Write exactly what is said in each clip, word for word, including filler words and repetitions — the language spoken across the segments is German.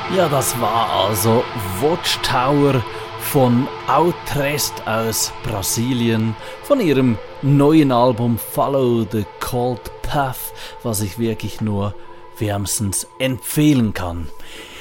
Ja, das war also Watchtower von Outrest aus Brasilien, von ihrem neuen Album Follow the Cold Path, was ich wirklich nur wärmstens empfehlen kann.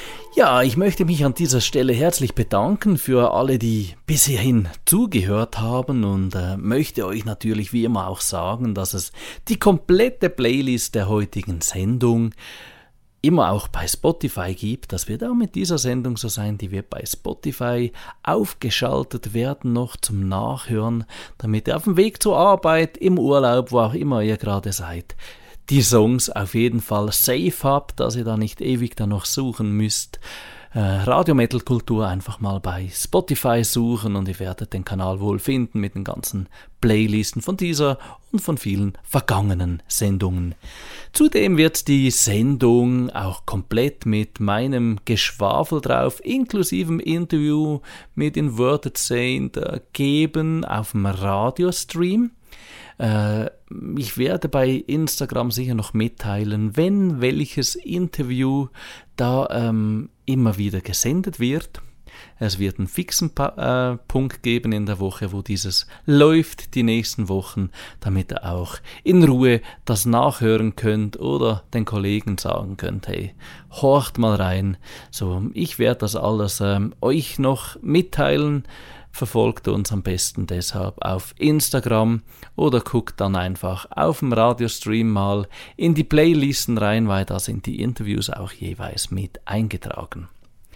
Ja, ich möchte mich an dieser Stelle herzlich bedanken für alle, die bis hierhin zugehört haben und äh, möchte euch natürlich wie immer auch sagen, dass es die komplette Playlist der heutigen Sendung immer auch bei Spotify gibt. Das wird auch mit dieser Sendung so sein, die wird bei Spotify aufgeschaltet werden noch zum Nachhören, damit ihr auf dem Weg zur Arbeit, im Urlaub, wo auch immer ihr gerade seid, die Songs auf jeden Fall safe habt, dass ihr da nicht ewig da noch suchen müsst. Äh, Radio Metal Kultur einfach mal bei Spotify suchen und ihr werdet den Kanal wohl finden mit den ganzen Playlisten von dieser und von vielen vergangenen Sendungen. Zudem wird die Sendung auch komplett mit meinem Geschwafel drauf, inklusive dem Interview mit Inverted Saint, äh, geben auf dem Radiostream. Äh, ich werde bei Instagram sicher noch mitteilen, wenn welches Interview da ähm, immer wieder gesendet wird. Es wird einen fixen pa- äh, Punkt geben in der Woche, wo dieses läuft, die nächsten Wochen, damit ihr auch in Ruhe das nachhören könnt oder den Kollegen sagen könnt, hey, horcht mal rein. So, ich werde das alles ähm, euch noch mitteilen. Verfolgt uns am besten deshalb auf Instagram oder guckt dann einfach auf dem Radiostream mal in die Playlisten rein, weil da sind die Interviews auch jeweils mit eingetragen.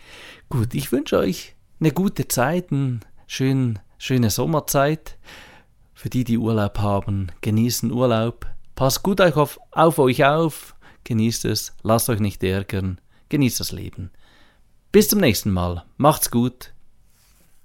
Gut, ich wünsche euch eine gute Zeit, eine schön, schöne Sommerzeit. Für die, die Urlaub haben, genießen Urlaub. Passt gut auf, auf euch auf, genießt es, lasst euch nicht ärgern, genießt das Leben. Bis zum nächsten Mal, macht's gut.